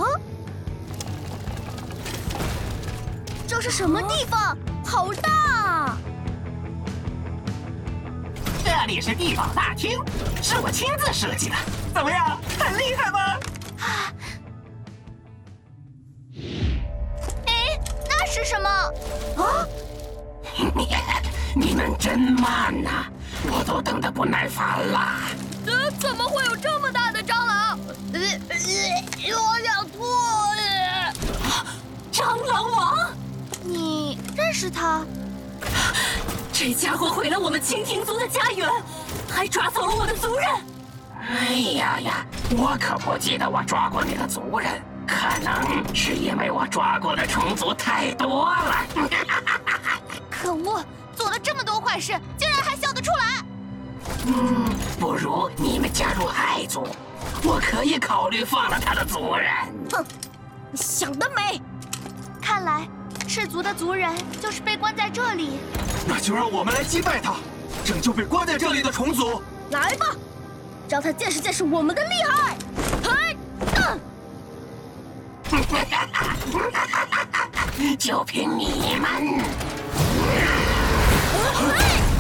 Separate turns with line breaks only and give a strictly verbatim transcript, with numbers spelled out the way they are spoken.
这是什么地方？好大！
这里是地堡大厅，是我亲自设计的，怎么样？很厉害吧？
哎，那是什么？啊！
你们真慢呐，我都等得不耐烦了。
呃，怎么会有这么大的蟑螂？呃呃，我想吐。
蟑螂王，
你认识他？
这家伙毁了我们蜻蜓族的家园，还抓走了我的族人。
哎呀呀，我可不记得我抓过那个族人，可能是因为我抓过的虫族太多了。
可恶，做了这么多坏事，竟然还笑得出来。
嗯，不如你们加入爱族，我可以考虑放了他的族人。
哼，你想得美！看来赤族的族人就是被关在这里。
那就让我们来击败他，拯救被关在这里的虫族。
来吧，让他见识见识我们的厉害！嘿，
嗯，就凭你们！
嘿